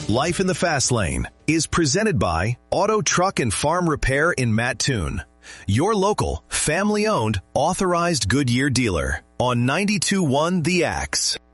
Life in the Fast Lane is presented by Auto Truck and Farm Repair in Mattoon, your local, family-owned, authorized Goodyear dealer on 92.1 The Axe.